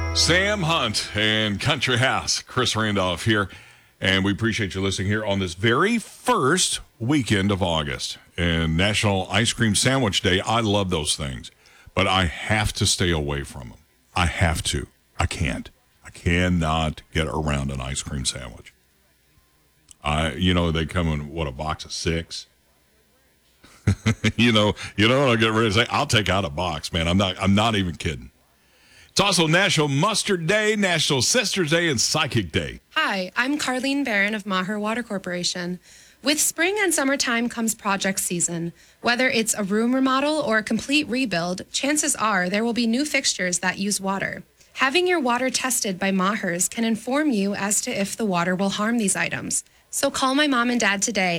Sam Hunt and Country House. Chris Randolph here. And we appreciate you listening here on this very first weekend of August. And National Ice Cream Sandwich Day. I love those things. But I have to stay away from them. I have to. I can't. I cannot get around an ice cream sandwich. They come in, a box of 6? I get ready to say, I'll take out a box, man. I'm not even kidding. It's also National Mustard Day, National Sisters Day, and Psychic Day. Hi, I'm Carlene Barron of Maher Water Corporation. With spring and summertime comes project season. Whether it's a room remodel or a complete rebuild, chances are there will be new fixtures that use water. Having your water tested by Maher's can inform you as to if the water will harm these items. So call my mom and dad today